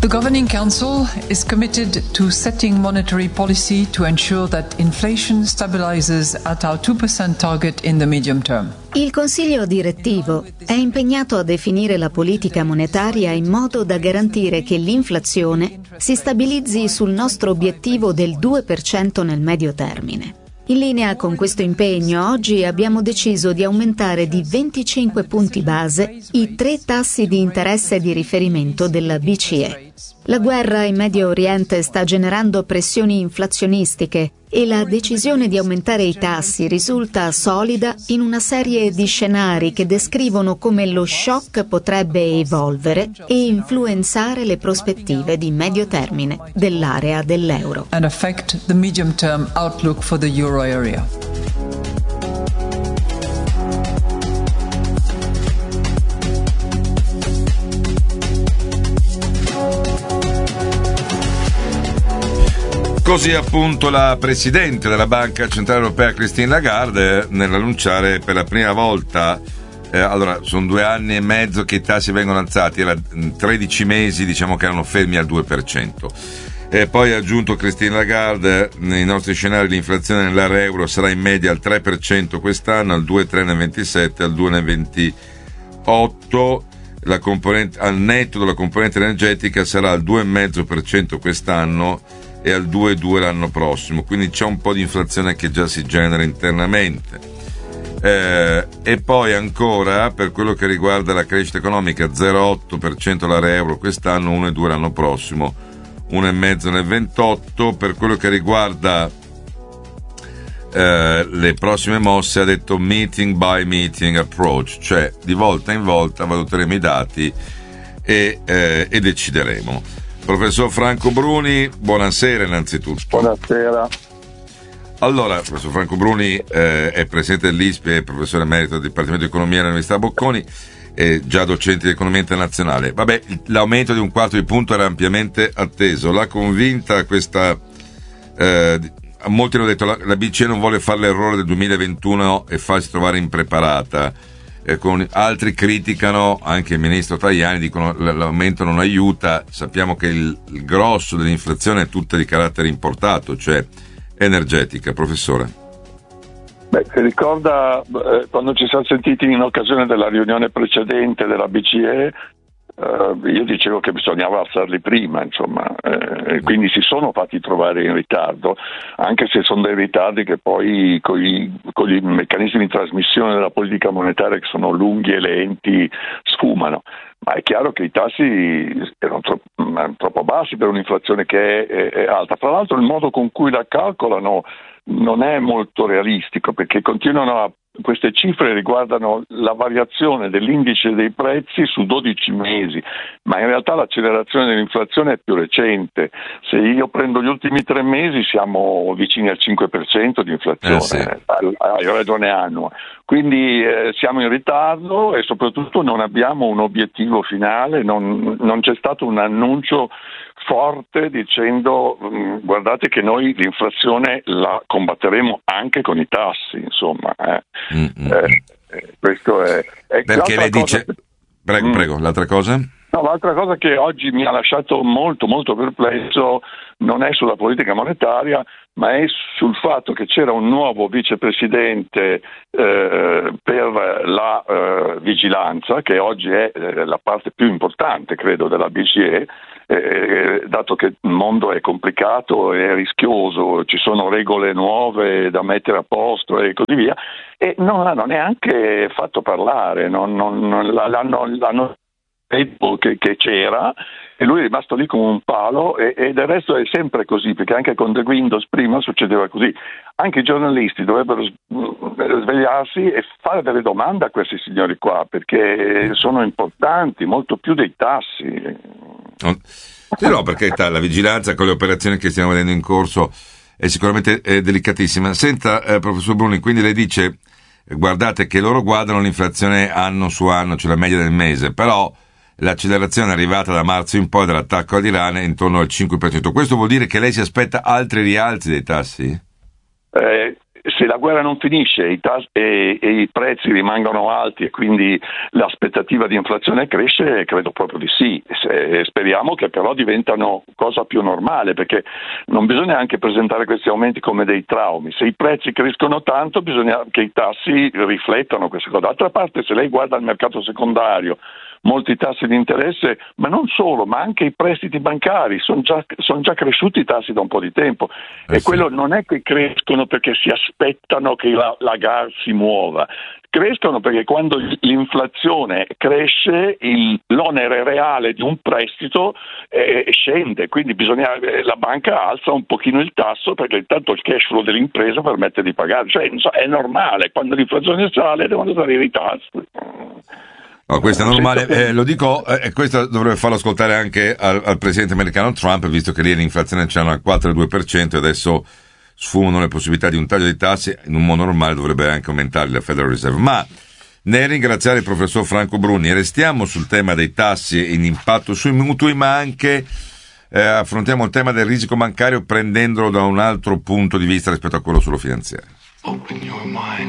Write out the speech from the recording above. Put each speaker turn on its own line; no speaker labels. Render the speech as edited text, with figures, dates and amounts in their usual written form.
The Governing Council is committed to setting monetary policy to ensure that inflation stabilizes at our 2% target in the medium term.
Il Consiglio direttivo è impegnato a definire la politica monetaria in modo da garantire che l'inflazione si stabilizzi sul nostro obiettivo del 2% nel medio termine. In linea con questo impegno, oggi abbiamo deciso di aumentare di 25 punti base i 3 tassi di interesse di riferimento della BCE. La guerra in Medio Oriente sta generando pressioni inflazionistiche e la decisione di aumentare i tassi risulta solida in una serie di scenari che descrivono come lo shock potrebbe evolvere e influenzare le prospettive di medio termine dell'area dell'euro.
And affect the medium-term outlook for the euro area.
Così appunto la Presidente della Banca Centrale Europea Christine Lagarde nell'annunciare per la prima volta, allora sono 2 anni e mezzo che i tassi vengono alzati, era 13 mesi diciamo che erano fermi al 2%. E poi ha aggiunto Christine Lagarde, nei nostri scenari l'inflazione nell'area euro sarà in media al 3% quest'anno, al 2,3 nel 27, al 2 nel 28, la componente, al netto della componente energetica sarà al 2,5% quest'anno e al 2,2 l'anno prossimo, quindi c'è un po' di inflazione che già si genera internamente. E poi ancora per quello che riguarda la crescita economica 0,8% l'area euro quest'anno, 1,2 l'anno prossimo, 1,5 nel 28. Per quello che riguarda le prossime mosse ha detto meeting by meeting approach, cioè di volta in volta valuteremo i dati e decideremo. Professor Franco Bruni, buonasera innanzitutto.
Buonasera.
Allora, professor Franco Bruni è presidente dell'ISPI e professore emerito del Dipartimento di Economia all'Università Bocconi, già docente di economia internazionale. Vabbè, l'aumento di 1/4 di punto era ampiamente atteso. L'ha convinta questa... molti hanno detto la BCE non vuole fare l'errore del 2021 e farsi trovare impreparata. Altri criticano, anche il ministro Tajani, dicono l'aumento non aiuta. Sappiamo che il grosso dell'inflazione è tutta di carattere importato, cioè energetica. Professore.
Si ricorda quando ci siamo sentiti in occasione della riunione precedente della BCE, io dicevo che bisognava alzarli prima, insomma, quindi si sono fatti trovare in ritardo, anche se sono dei ritardi che poi con gli meccanismi di trasmissione della politica monetaria, che sono lunghi e lenti, sfumano. Ma è chiaro che i tassi erano troppo bassi per un'inflazione che è alta. Fra l'altro il modo con cui la calcolano non è molto realistico, perché queste cifre riguardano la variazione dell'indice dei prezzi su 12 mesi, ma in realtà l'accelerazione dell'inflazione è più recente. Se io prendo gli ultimi 3 mesi siamo vicini al 5% di inflazione,
sì.
a ragione annua. Quindi siamo in ritardo e soprattutto non abbiamo un obiettivo finale, non c'è stato un annuncio forte dicendo guardate che noi l'inflazione la combatteremo anche con i tassi, insomma. Questo è
perché lei dice prego, l'altra cosa?
No, l'altra cosa che oggi mi ha lasciato molto molto perplesso non è sulla politica monetaria, ma è sul fatto che c'era un nuovo vicepresidente per la vigilanza, che oggi è la parte più importante, credo, della BCE, dato che il mondo è complicato e rischioso, ci sono regole nuove da mettere a posto e così via, e non l'hanno neanche fatto parlare, l'hanno detto che c'era, e lui è rimasto lì come un palo, e del resto è sempre così, perché anche con The Windows prima succedeva così. Anche i giornalisti dovrebbero svegliarsi e fare delle domande a questi signori qua, perché sono importanti, molto più dei tassi.
Sì, no, perché la vigilanza con le operazioni che stiamo vedendo in corso è sicuramente delicatissima. Senta, professor Bruni, quindi lei dice guardate che loro guardano l'inflazione anno su anno, cioè la media del mese, però l'accelerazione è arrivata da marzo in poi dall'attacco all'Iran è intorno al 5%. Questo vuol dire che lei si aspetta altri rialzi dei tassi?
se la guerra non finisce e i prezzi rimangono alti e quindi l'aspettativa di inflazione cresce, credo proprio di sì. Speriamo che però diventano cosa più normale, perché non bisogna anche presentare questi aumenti come dei traumi. Se i prezzi crescono tanto bisogna che i tassi riflettano queste cose. D'altra parte, se lei guarda il mercato secondario, molti tassi di interesse, ma non solo, ma anche i prestiti bancari, sono già cresciuti i tassi da un po' di tempo, e quello non è che crescono perché si aspettano che la Lagarde si muova, crescono perché quando l'inflazione cresce l'onere reale di un prestito scende, quindi la banca alza un pochino il tasso perché intanto il cash flow dell'impresa permette di pagare, cioè è normale, quando l'inflazione sale devono salire i tassi.
No, questo è normale, lo dico, questo dovrebbe farlo ascoltare anche al presidente americano Trump, visto che lì l'inflazione c'è al 4,2% e adesso sfumano le possibilità di un taglio di tassi. In un mondo normale dovrebbe anche aumentarli la Federal Reserve. Ma nel ringraziare il professor Franco Bruni, restiamo sul tema dei tassi e l'impatto sui mutui, ma anche affrontiamo il tema del risico bancario prendendolo da un altro punto di vista rispetto a quello solo finanziario.